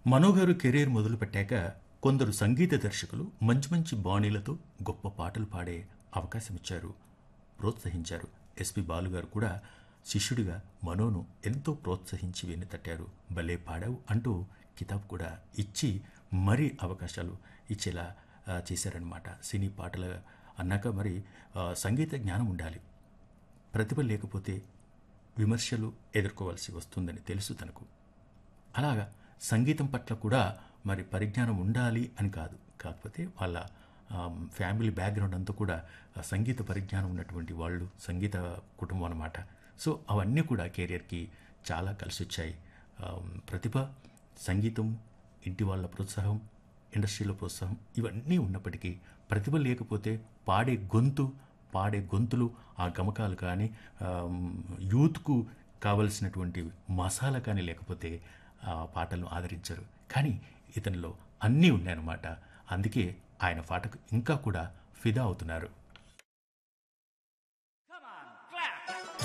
మనో గారు కెరీర్ మొదలుపెట్టాక కొందరు సంగీత దర్శకులు మంచి మంచి బాణీలతో గొప్ప పాటలు పాడే అవకాశం ఇచ్చారు, ప్రోత్సహించారు. ఎస్పి బాలు గారు కూడా శిష్యుడిగా మనోను ఎంతో ప్రోత్సహించి వెన్ను తట్టారు. భలే పాడావు అంటూ కితాబ్ కూడా ఇచ్చి మరీ అవకాశాలు ఇచ్చేలా చేశారనమాట. సినీ పాటలు అన్నాక మరి సంగీత జ్ఞానం ఉండాలి. ప్రతిభ లేకపోతే విమర్శలు ఎదుర్కోవాల్సి వస్తుందని తెలుసు తనకు. అలాగా సంగీతం పట్ల కూడా మరి పరిజ్ఞానం ఉండాలి అని కాదు, కాకపోతే వాళ్ళ ఫ్యామిలీ బ్యాక్గ్రౌండ్ అంతా కూడా సంగీత పరిజ్ఞానం ఉన్నటువంటి వాళ్ళు, సంగీత కుటుంబం అన్నమాట. సో అవన్నీ కూడా కెరియర్కి చాలా కలిసి వచ్చాయి. ప్రతిభ, సంగీతం, ఇంటి వాళ్ళ ప్రోత్సాహం, ఇండస్ట్రీలో ప్రోత్సాహం ఇవన్నీ ఉన్నప్పటికీ ప్రతిభ లేకపోతే పాడే గొంతులు, ఆ గమకాలు కానీ యూత్కు కావలసినటువంటి మసాలా కానీ లేకపోతే ఆ పాటలను ఆదరించరు. కానీ ఇతనిలో అన్నీ ఉన్నాయన్నమాట. అందుకే ఆయన పాటకు ఇంకా కూడా ఫిదా అవుతున్నారు.